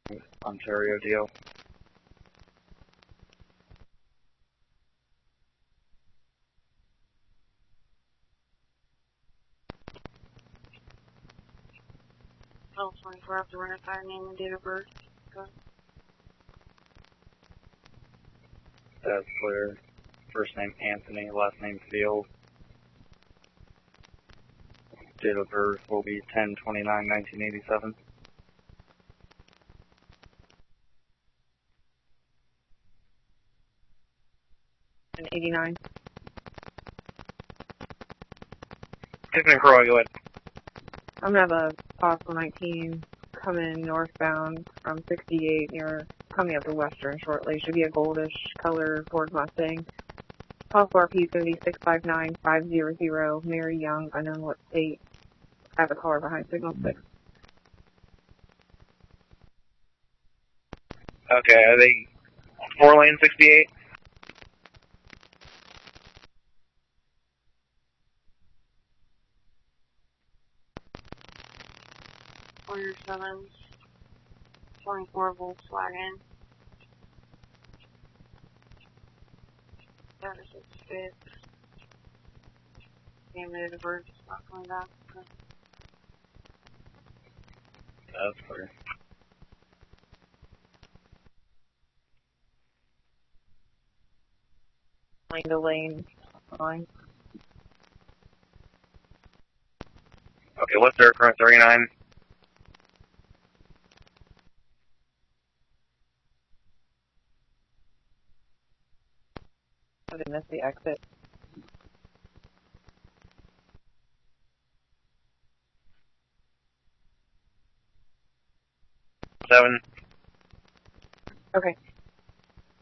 Ontario deal. Oh, 24 after runner fire name and date of birth. Go. That's clear. First name Anthony, last name Field. Date of birth will be 10/29/1987. And 89. Tiffany Croy, go ahead. I'm gonna have a possible 19 coming northbound from 68 near, coming up to Western shortly. Should be a goldish color Ford Mustang. Possible RP 7659500, Mary Young, unknown what state. I have a caller behind signal 6. Okay, are they 4-lane 68? Warrior 7, 24 Volkswagen. Status is fixed. Damn it, the bird's not coming back. That's clear. Lane to lane line. Okay, what's their current 39? I didn't miss the exit. 7. Okay.